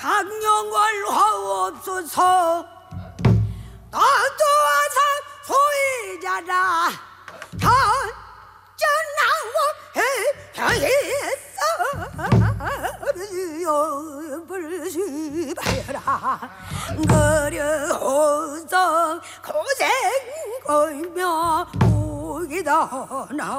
강령을 하옵소서. 나도 와서 소이자라 전전하고 불시바여라. 그려서 고생 걸며 오기다 나